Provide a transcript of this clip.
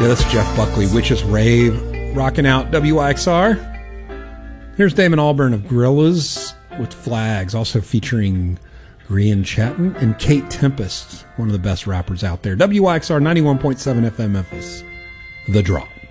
Yeah, that's Jeff Buckley, Witches Rave, rocking out WIXR. Here's Damon Albarn of Gorillaz with Flags, also featuring Grian Chatton and Kate Tempest, one of the best rappers out there. WIXR 91.7 FM Memphis, The Draw.